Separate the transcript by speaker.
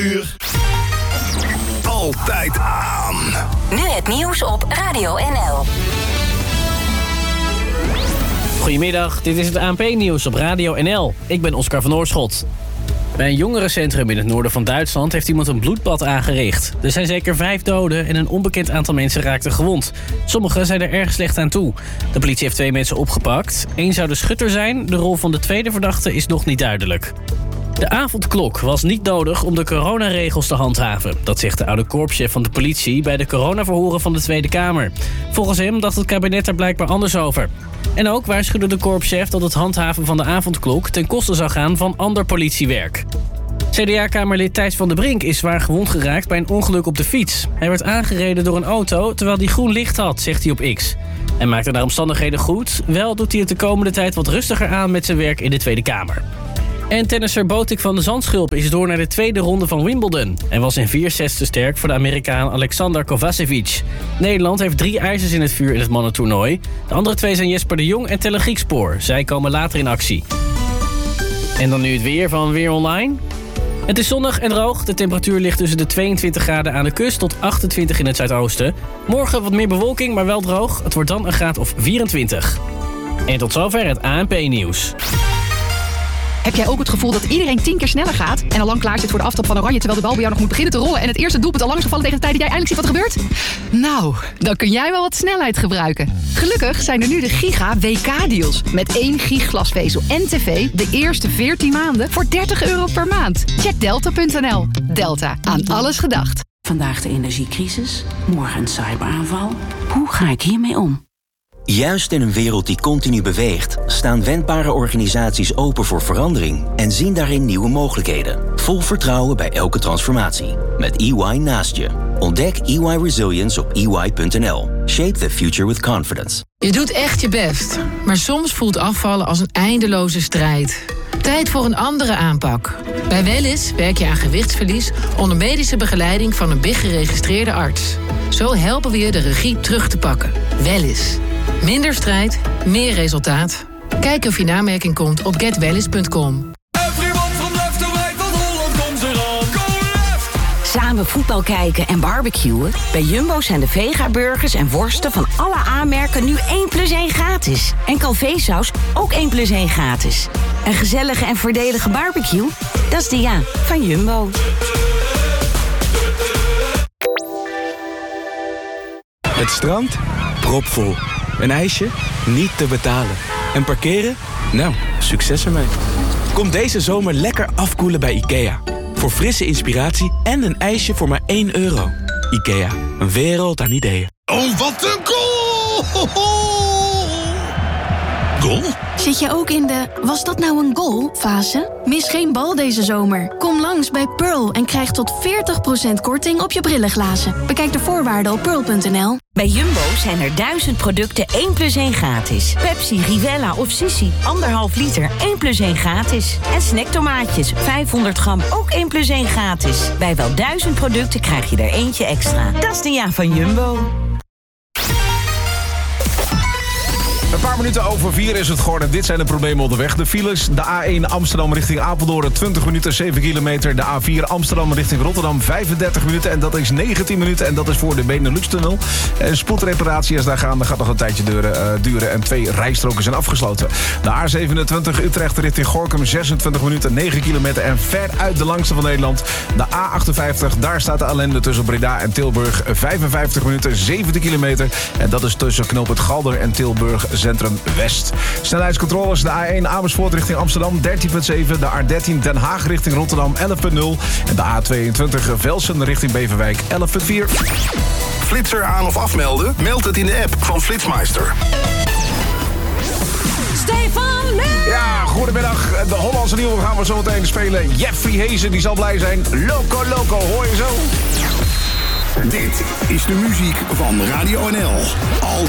Speaker 1: Uur. Altijd aan.
Speaker 2: Nu het nieuws op Radio NL.
Speaker 3: Goedemiddag, dit is het ANP-nieuws op Radio NL. Ik ben Oscar van Oorschot. Bij een jongerencentrum in het noorden van Duitsland heeft iemand een bloedbad aangericht. Er zijn zeker 5 doden en een onbekend aantal mensen raakten gewond. Sommigen zijn er erg slecht aan toe. De politie heeft 2 mensen opgepakt. 1 zou de schutter zijn, de rol van de tweede verdachte is nog niet duidelijk. De avondklok was niet nodig om de coronaregels te handhaven. Dat zegt de oude korpschef van de politie bij de coronaverhoren van de Tweede Kamer. Volgens hem dacht het kabinet er blijkbaar anders over. En ook waarschuwde de korpschef dat het handhaven van de avondklok ten koste zou gaan van ander politiewerk. CDA-kamerlid Thijs van der Brink is zwaar gewond geraakt bij een ongeluk op de fiets. Hij werd aangereden door een auto terwijl hij groen licht had, zegt hij op X. Hij maakte naar omstandigheden goed, wel doet hij het de komende tijd wat rustiger aan met zijn werk in de Tweede Kamer. En tennisser Botik van de Zandschulp is door naar de tweede ronde van Wimbledon. Hij was in 4 sets te sterk voor de Amerikaan Alexander Kovacevic. Nederland heeft 3 ijzers in het vuur in het mannentoernooi. De andere 2 zijn Jesper de Jong en Telle Griekspoor. Zij komen later in actie. En dan nu het weer van Weer Online. Het is zonnig en droog. De temperatuur ligt tussen de 22 graden aan de kust tot 28 in het zuidoosten. Morgen wat meer bewolking, maar wel droog. Het wordt dan een graad of 24. En tot zover het ANP-nieuws.
Speaker 4: Heb jij ook het gevoel dat iedereen 10 keer sneller gaat en al lang klaar zit voor de aftrap van Oranje terwijl de bal bij jou nog moet beginnen te rollen en het eerste doelpunt al lang is gevallen tegen de tijd dat jij eindelijk ziet wat er gebeurt? Nou, dan kun jij wel wat snelheid gebruiken. Gelukkig zijn er nu de Giga WK-deals. Met 1 gig glasvezel en tv de eerste 14 maanden voor €30 per maand. Check delta.nl. Delta, aan alles gedacht.
Speaker 5: Vandaag de energiecrisis, morgen een cyberaanval. Hoe ga ik hiermee om?
Speaker 6: Juist in een wereld die continu beweegt, staan wendbare organisaties open voor verandering en zien daarin nieuwe mogelijkheden. Vol vertrouwen bij elke transformatie. Met EY naast je. Ontdek EY Resilience op ey.nl. Shape the future with confidence.
Speaker 7: Je doet echt je best, maar soms voelt afvallen als een eindeloze strijd. Tijd voor een andere aanpak. Bij Wellys werk je aan gewichtsverlies onder medische begeleiding van een BIG-geregistreerde arts. Zo helpen we je de regie terug te pakken. Wellys. Minder strijd, meer resultaat. Kijk of je namerking komt op getwellys.com.
Speaker 2: Samen voetbal kijken en barbecuen? Bij Jumbo zijn de Vega-burgers en worsten van alle aanmerken nu 1+1 gratis. En Calvé-saus ook 1+1 gratis. Een gezellige en voordelige barbecue? Dat is de ja van Jumbo.
Speaker 8: Het strand? Propvol. Een ijsje? Niet te betalen. En parkeren? Nou, succes ermee. Kom deze zomer lekker afkoelen bij IKEA. Voor frisse inspiratie en een ijsje voor maar €1. IKEA, een wereld aan ideeën.
Speaker 1: Oh, wat een goal! Goal?
Speaker 9: Zit je ook in de "was dat nou een goal" fase? Mis geen bal deze zomer. Kom langs bij Pearl en krijg tot 40% korting op je brillenglazen. Bekijk de voorwaarden op pearl.nl.
Speaker 2: Bij Jumbo zijn er 1000 producten 1+1 gratis. Pepsi, Rivella of Sissi, 1,5 liter, 1+1 gratis. En snacktomaatjes, 500 gram, ook 1+1 gratis. Bij wel 1000 producten krijg je er eentje extra. Dat is de ja van Jumbo.
Speaker 10: Een paar minuten over 4 is het geworden. Dit zijn de problemen onderweg. De files, de A1 Amsterdam richting Apeldoorn 20 minuten, 7 kilometer. De A4 Amsterdam richting Rotterdam 35 minuten. En dat is 19 minuten. En dat is voor de Benelux-tunnel. Spoedreparatie is daar gaande. Gaat nog een tijdje duren. En 2 rijstroken zijn afgesloten. De A27 Utrecht richting Gorinchem 26 minuten, 9 kilometer. En veruit de langste van Nederland. De A58, daar staat de ellende tussen Breda en Tilburg. 55 minuten, 17 kilometer. En dat is tussen knooppunt Galder en Tilburg Centrum West. Snelheidscontroles, de A1 Amersfoort richting Amsterdam 13,7. De A13 Den Haag richting Rotterdam 11,0. En de A22 Velsen richting Beverwijk 11,4.
Speaker 1: Flitser aan of afmelden? Meld het in de app van Flitsmeister.
Speaker 2: Stefan Leeuw!
Speaker 10: Ja, goedemiddag. De Hollandse nieuwe gaan we zo meteen spelen. Jeffrey Hezen, die zal blij zijn. Loco Loco, hoor je zo?
Speaker 1: Dit is de muziek van Radio NL. Altijd.